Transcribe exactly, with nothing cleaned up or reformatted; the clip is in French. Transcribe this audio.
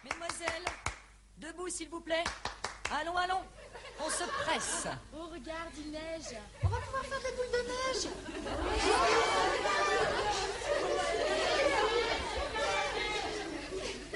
Mesdemoiselles, debout s'il vous plaît. Allons, allons, on se presse. Oh, regarde, il neige. On va pouvoir faire des boules de neige.